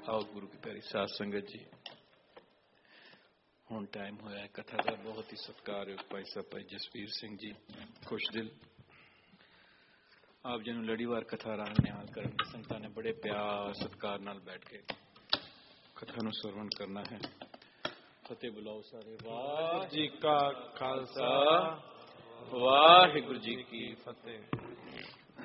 आओ गुरु की प्यारी साध संगत जी, हुण टाइम होया है कथा का। बहुत ही सत्कारयोग भाई साहब भाई जसवीर सिंह जी खुशदिल आप जी नूं लड़ीवार कथा राह निहाल करन संगतां ने बड़े प्यार सत्कार नाल बैठ के कथा नूं सरवण करना है। फतेह बुलाओ सारे। वाहिगुरू जी का खालसा वाहिगुरू जी की फतेह।